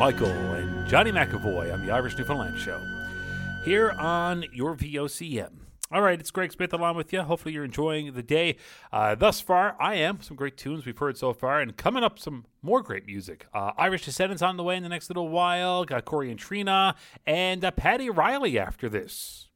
Michael and Johnny McAvoy on the Irish Newfoundland Show here on your VOCM. All right, it's Greg Smith along with you. Hopefully you're enjoying the day. Thus far, I am. Some great tunes we've heard so far. And coming up, some more great music. Irish Descendants on the way in the next little while. Got Corey and Trina and Paddy Riley after this.